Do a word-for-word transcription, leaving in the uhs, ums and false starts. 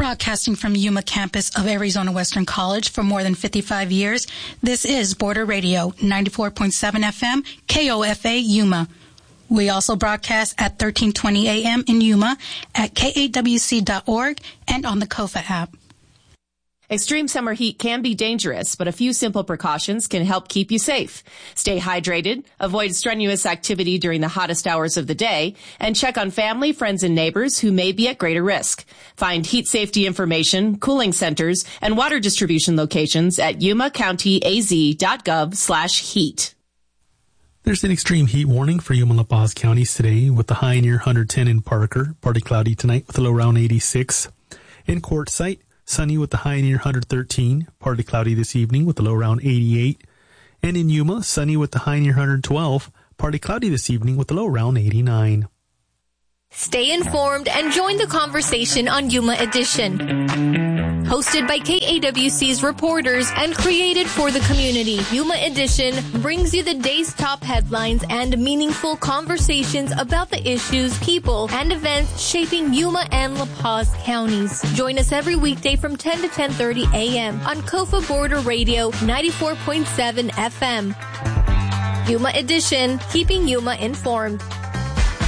Broadcasting from Yuma campus of Arizona Western College for more than fifty-five years, this is Border Radio, ninety-four point seven F M, K O F A Yuma. We also broadcast at thirteen twenty A M in Yuma, at K A W C dot org, and on the K O F A app. Extreme summer heat can be dangerous, but a few simple precautions can help keep you safe. Stay hydrated, avoid strenuous activity during the hottest hours of the day, and check on family, friends, and neighbors who may be at greater risk. Find heat safety information, cooling centers, and water distribution locations at yuma county a z dot gov slash heat. There's an extreme heat warning for Yuma and La Paz counties today with the high near one hundred ten in Parker, partly cloudy tonight with a low around eighty-six. In Quartzsite, sunny with the high near one hundred thirteen, partly cloudy this evening with a low around eighty-eight. And in Yuma, sunny with the high near one hundred twelve, partly cloudy this evening with a low around eighty-nine. Stay informed and join the conversation on Yuma Edition. Hosted by K A W C's reporters and created for the community, Yuma Edition brings you the day's top headlines and meaningful conversations about the issues, people, and events shaping Yuma and La Paz counties. Join us every weekday from ten to ten thirty A M on K O F A Border Radio ninety-four point seven F M. Yuma Edition, keeping Yuma informed.